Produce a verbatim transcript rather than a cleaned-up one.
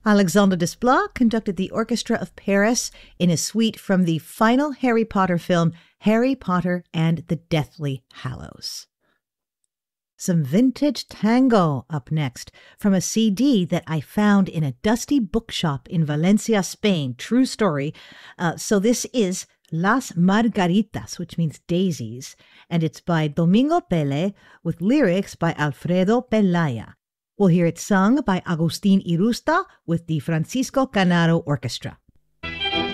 Alexandre Desplat conducted the Orchestra of Paris in a suite from the final Harry Potter film, Harry Potter and the Deathly Hallows. Some vintage tango up next from a C D that I found in a dusty bookshop in Valencia, Spain. True story. Uh, so this is Las Margaritas, which means daisies, and it's by Domingo Pele with lyrics by Alfredo Pelaya. We'll hear it sung by Agustin Irusta with the Francisco Canaro Orchestra.